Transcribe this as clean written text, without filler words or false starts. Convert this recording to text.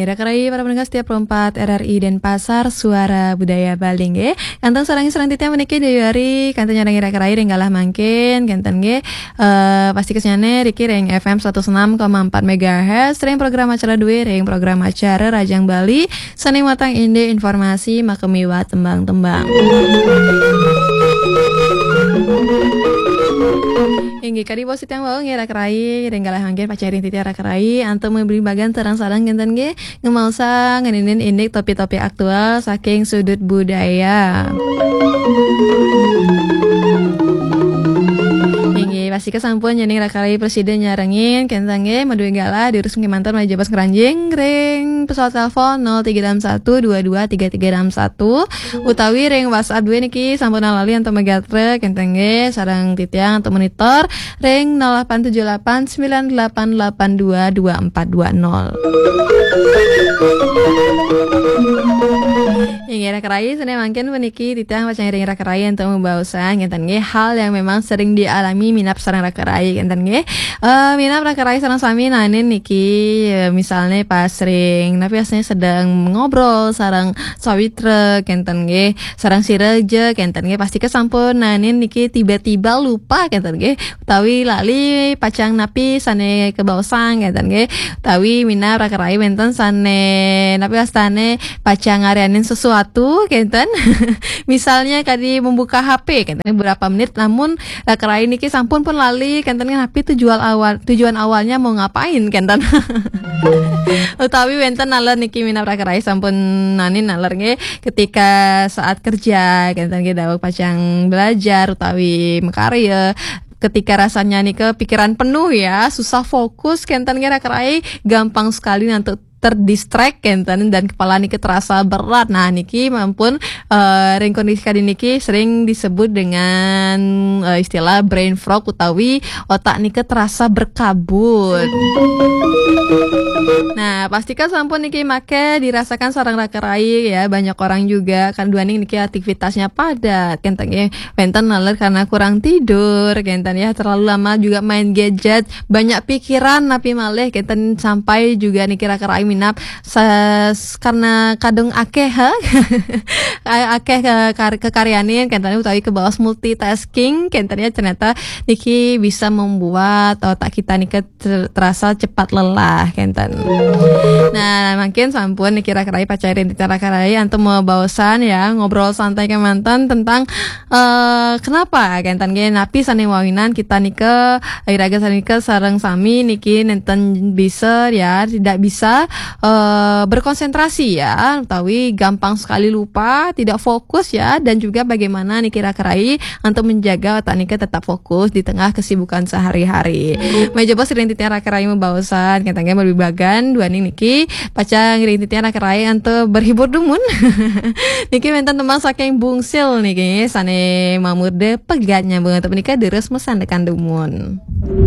ngira kerai para pendengar setiap 4 RRI Denpasar Suara Budaya Bali nggih. Kanten sareng selanjutnya meniki dari kanten nyareng ngira kerai ringgalah mangkin kanten nggih pasti kesyane Riki ring FM 106,4 MHz ring program acara duwe ring program acara Rajang Bali seni matang inde informasi makemiwa tembang-tembang. Inggi kadi posit yang bawang ngira kerai ringgalah mangkin pacarin titi ara kerai antum memberi bagan sarang-sarang genten nggih ngemausa ngeninin indik topi-topi aktual saking sudut budaya. Pasti kesampun nyening rakalai presiden nyarengin kentang nge madue gala diurus ngemantan majabas keranjing ring pesawat telepon 0361223361 utawi ring WhatsApp dua niki sampun alali antum megatre kentang nge sarang titiang atau monitor ring 087898822420. Yang ngira kerai seneng mangkin meniki titiang pacang ring rakerai untuk membausan kentang nge hal yang memang sering dialami minap sarang rakerai kenten nggih. Minap rakerai sareng sami nanin niki misalnya pas ring tapi aslinya sedang ngobrol sareng sawitra kenten nggih, sareng sireje kenten nggih pasti kesampun nanin niki tiba-tiba lupa kenten nggih. Utawi lali pacang napi sane kebausang kenten nggih. Utawi minap rakerai wenten sane napi astane pacang ngareanin sesuatu kenten. Misalnya kadi membuka HP kenten beberapa menit namun rakerai niki sampun pun lali kenten tapi tujuan awalnya mau ngapain kenten. Utawi wenten nalar niki minap rakerai sampun nanin nalar nge ketika saat kerja kenten nge dawuh pacang belajar utawi mekarya ketika rasanya nih kepikiran penuh ya susah fokus kenten nge rakerai gampang sekali nanti terdistract kenten dan kepala niki terasa berat. Nah niki maupun ring kondisi kali niki sering disebut dengan istilah brain fog utawi otak niki terasa berkabut. Nah pastikan sampun niki make dirasakan sarang rakerai ya banyak orang juga kan duaning niki aktivitasnya padat kenten ya wenten naler karena kurang tidur kenten ya terlalu lama juga main gadget banyak pikiran napi malih kenten sampai juga niki rakerai minap karena kadung akeh akeh kekaryanin kentanya utawi ke bawah multitasking kentanya ternyata niki bisa membuat otak kita niki terasa cepat lelah kenten. Nah makin sampun niki rakerai pacarin titi rakerai antum mau bawasan ya ngobrol santai ke mantan tentang kenapa kenten ge napi sane wawinan kita nike iraga sanike sareng sami niki nenten bisa ya tidak bisa berkonsentrasi ya utawi gampang sekali lupa tidak fokus ya dan juga bagaimana niki rakerai untuk menjaga otak niki tetap fokus di tengah kesibukan sehari-hari. Meja bos ring titi rakerai membawasan kentangnya berbibagan dua niki pacang ring titi rakerai untuk berhibur dumun. Niki menten teman saking bungsil niki sane mamurde pegatnya banget menika deres mesan dekan dumun.